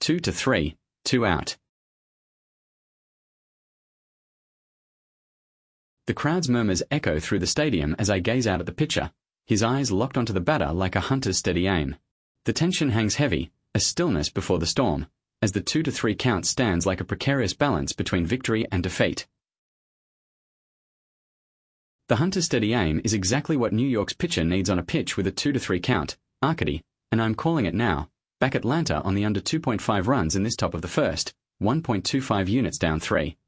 2-3, 2 out. The crowd's murmurs echo through the stadium as I gaze out at the pitcher, his eyes locked onto the batter like a hunter's steady aim. The tension hangs heavy, a stillness before the storm, as the 2-3 count stands like a precarious balance between victory and defeat. The hunter's steady aim is exactly what New York's pitcher needs on a pitch with a 2-3 count, Arcady, and I'm calling it now. Back Atlanta on the under 2.5 runs in this top of the first, 1.25 units down 3.